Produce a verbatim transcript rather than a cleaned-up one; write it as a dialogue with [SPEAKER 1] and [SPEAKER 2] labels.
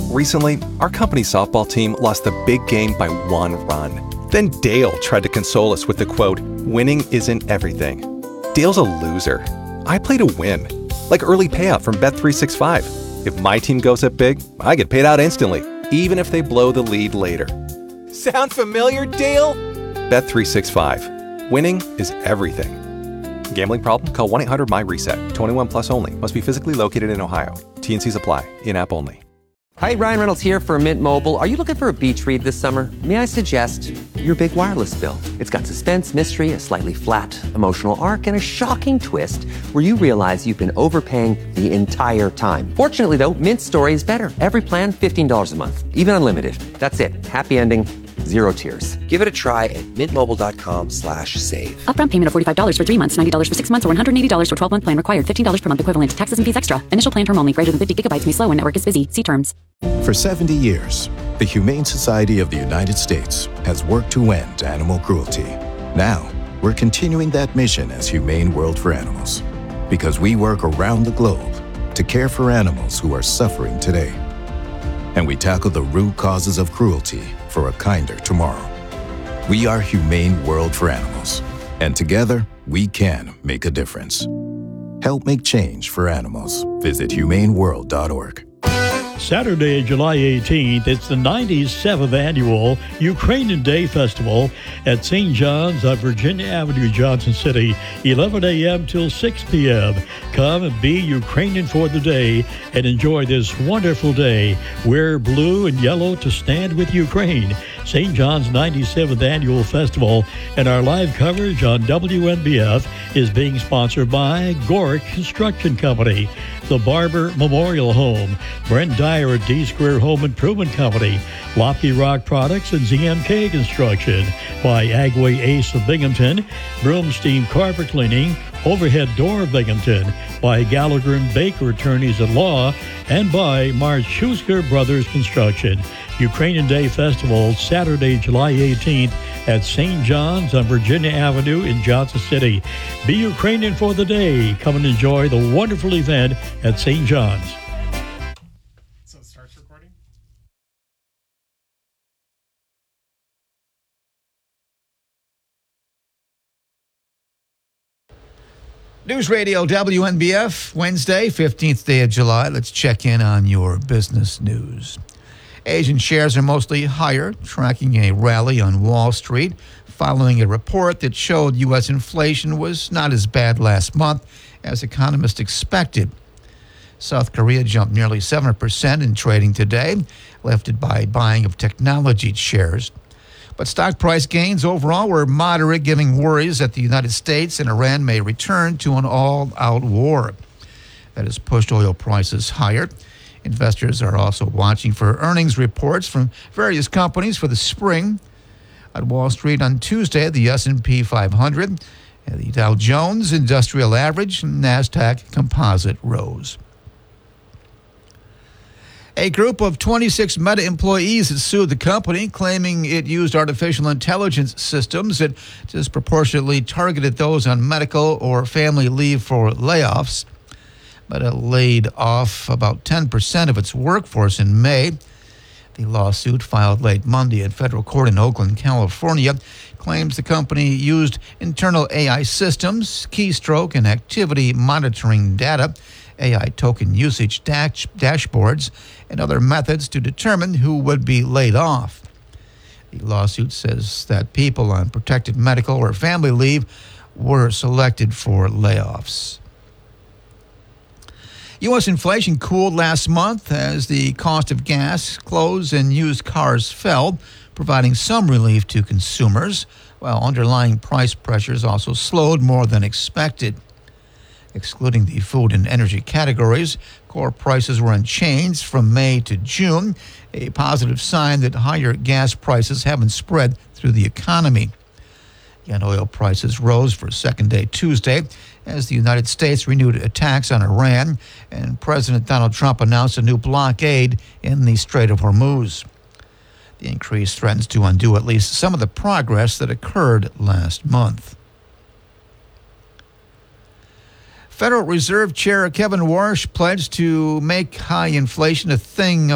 [SPEAKER 1] Recently, our company's softball team lost the big game by one run. Then Dale tried to console us with the quote, "Winning isn't everything." Dale's a loser. I play to win. Like early payout from Bet three sixty-five. If my team goes up big, I get paid out instantly, even if they blow the lead later. Sound familiar, Dale? Bet three sixty-five. Winning is everything. Gambling problem? Call one eight hundred M Y reset. twenty-one plus only. Must be physically located in Ohio. T N Cs apply. In-app only.
[SPEAKER 2] Hi, Ryan Reynolds here for Mint Mobile. Are you looking for a beach read this summer? May I suggest your big wireless bill? It's got suspense, mystery, a slightly flat, emotional arc, and a shocking twist where you realize you've been overpaying the entire time. Fortunately, though, Mint's story is better. Every plan, fifteen dollars a month. Even unlimited. That's it. Happy ending. Zero tears. Give it a try at mintmobile.com slash save.
[SPEAKER 3] Upfront payment of forty-five dollars for three months, ninety dollars for six months, or one hundred eighty dollars for twelve-month plan required. fifteen dollars per month equivalent. Taxes and fees extra. Initial plan term only. Greater than fifty gigabytes may slow when network is busy. See terms.
[SPEAKER 4] For seventy years, the Humane Society of the United States has worked to end animal cruelty. Now, we're continuing that mission as Humane World for Animals, because we work around the globe to care for animals who are suffering today. And we tackle the root causes of cruelty for a kinder tomorrow. We are Humane World for Animals, and together we can make a difference. Help make change for animals. Visit humane world dot org.
[SPEAKER 5] Saturday, July eighteenth, it's the ninety-seventh annual Ukrainian Day Festival at Saint John's on Virginia Avenue, Johnson City, eleven a.m. till six p.m. Come and be Ukrainian for the day and enjoy this wonderful day. Wear blue and yellow to stand with Ukraine. Saint John's ninety-seventh Annual Festival and our live coverage on W N B F is being sponsored by Gorick Construction Company, the Barber Memorial Home, Brent Dyer at D-Square Home Improvement Company, Lofty Rock Products, and Z M K Construction, by Agway Ace of Binghamton, Broomstein Carpet Cleaning, Overhead Door of Binghamton, by Gallagher and Baker Attorneys at Law, and by March Schuster Brothers Construction. Ukrainian Day Festival, Saturday, July eighteenth at Saint John's on Virginia Avenue in Johnson City. Be Ukrainian for the day. Come and enjoy the wonderful event at Saint John's.
[SPEAKER 6] So it starts recording? News Radio W N B F, Wednesday, fifteenth day of July. Let's check in on your business news. Asian shares are mostly higher, tracking a rally on Wall Street following a report that showed U S inflation was not as bad last month as economists expected. South Korea jumped nearly seven percent in trading today, lifted by buying of technology shares. But stock price gains overall were moderate, giving worries that the United States and Iran may return to an all-out war. That has pushed oil prices higher. Investors are also watching for earnings reports from various companies for the spring. At Wall Street on Tuesday, the S and P five hundred, and the Dow Jones Industrial Average, and NASDAQ Composite rose. A group of twenty-six Meta employees has sued the company, claiming it used artificial intelligence systems that disproportionately targeted those on medical or family leave for layoffs. Meta laid off about ten percent of its workforce in May. The lawsuit, filed late Monday in federal court in Oakland, California, claims the company used internal A I systems, keystroke and activity monitoring data, A I token usage dash- dashboards, and other methods to determine who would be laid off. The lawsuit says that people on protected medical or family leave were selected for layoffs. U S inflation cooled last month as the cost of gas, clothes, and used cars fell, providing some relief to consumers, while underlying price pressures also slowed more than expected. Excluding the food and energy categories, core prices were unchanged from May to June, a positive sign that higher gas prices haven't spread through the economy. And oil prices rose for a second day Tuesday as the United States renewed attacks on Iran and President Donald Trump announced a new blockade in the Strait of Hormuz. The increase threatens to undo at least some of the progress that occurred last month. Federal Reserve Chair Kevin Warsh pledged to make high inflation a thing